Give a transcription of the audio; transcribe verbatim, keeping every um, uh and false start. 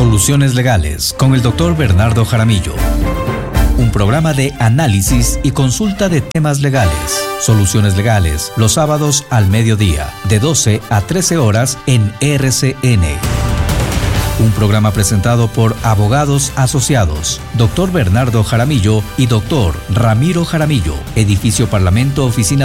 Soluciones Legales con el doctor Bernardo Jaramillo. Un programa de análisis y consulta de temas legales. Soluciones Legales, los sábados al mediodía, de doce a trece horas en R C N. Un programa presentado por abogados asociados, doctor Bernardo Jaramillo y doctor Ramiro Jaramillo, Edificio Parlamento, Oficina